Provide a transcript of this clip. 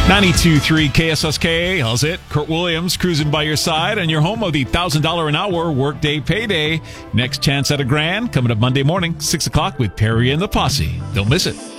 92.3 KSSK. How's it? Kurt Williams cruising by your side on your home of the $1,000 an hour workday payday. Next chance at $1,000 coming up Monday morning, 6 o'clock with Perry and the Posse. Don't miss it.